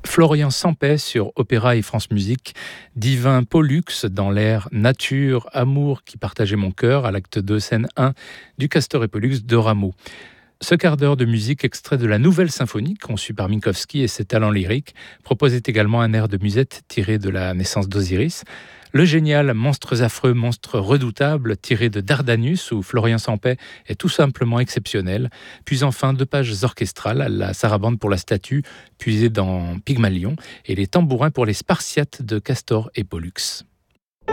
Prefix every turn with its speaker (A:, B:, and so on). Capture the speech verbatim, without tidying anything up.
A: Florian Sampey sur Opéra et France Musique, Divin Pollux dans l'air Nature, Amour qui partageait mon cœur à l'acte deux, scène un du Castor et Pollux de Rameau. Ce quart d'heure de musique extrait de la nouvelle symphonie conçue par Minkowski et ses talents lyriques proposait également un air de musette tiré de la naissance d'Osiris. Le génial Monstres affreux, monstres redoutables tiré de Dardanus où Florian Sampey est tout simplement exceptionnel. Puis enfin deux pages orchestrales, la sarabande pour la statue puisée dans Pygmalion et les tambourins pour les Spartiates de Castor et Pollux.